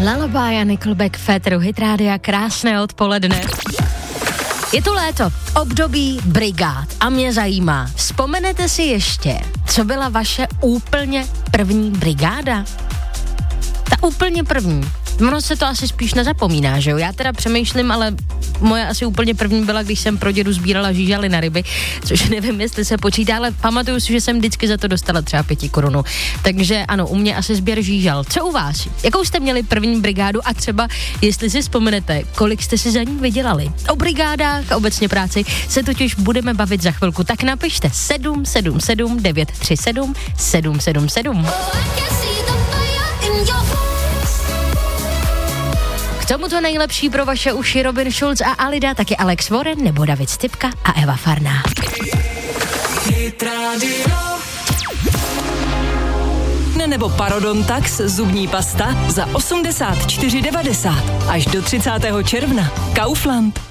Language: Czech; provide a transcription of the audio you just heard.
Lullaby a Nickelback v Féteru Hit Rádia, krásné odpoledne. Je tu léto, období brigád a mě zajímá, vzpomenete si ještě, co byla vaše úplně první brigáda? Ta úplně první. Ono se to asi spíš nezapomíná, že jo? Já teda přemýšlím, ale moje asi úplně první byla, když jsem pro dědu sbírala žížaly na ryby, což nevím, jestli se počítá, ale pamatuju si, že jsem vždycky za to dostala třeba 5 korun. Takže ano, u mě asi sběr žížal. Co u vás? Jakou jste měli první brigádu a třeba, jestli si vzpomenete, kolik jste si za ní vydělali? O brigádách a obecně práci se totiž budeme bavit za chvilku, tak napište 777 937 777. K tomuto nejlepší pro vaše uši Robin Schulz a Alida, taky Alex Warren nebo David Stypka a Eva Farná. Nebo Parodontax zubní pasta za 84,90 až do 30. června. Kaufland.